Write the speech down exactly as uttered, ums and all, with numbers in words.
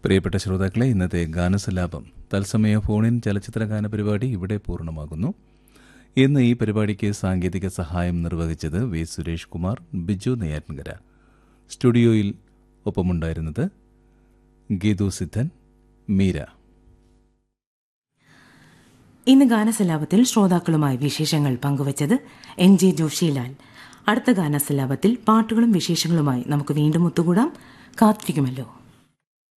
പ്രിയപ്പെട്ട ശ്രോതാക്കളെ, ഇന്നത്തെ ഗാനസലാപം തത്സമയ ഫോണിൻ ചലച്ചിത്ര ഗാന പരിപാടി ഇവിടെ പൂർണ്ണമാകുന്നു. ഇന്ന് ഈ പരിപാടിക്ക് സാങ്കേതിക സഹായം നിർവഹിച്ചത് വി സുരേഷ് കുമാർ, ബിജു നെയ്യാറ്റിൻകര. സ്റ്റുഡിയോയിൽ ഒപ്പമുണ്ടായിരുന്നത് ഗീതു സിദ്ധൻ, മീര. ഇന്ന് ഗാനസലാപത്തിൽ ശ്രോതാക്കളുമായി വിശേഷങ്ങൾ പങ്കുവച്ചത് എൻ ജെ ജോഷിലാൽ. അടുത്ത ഗാനസലാപത്തിൽ പാട്ടുകളും വിശേഷങ്ങളുമായി നമുക്ക് വീണ്ടും ഒത്തുകൂടാം. കാത്തിരിക്കുമല്ലോ.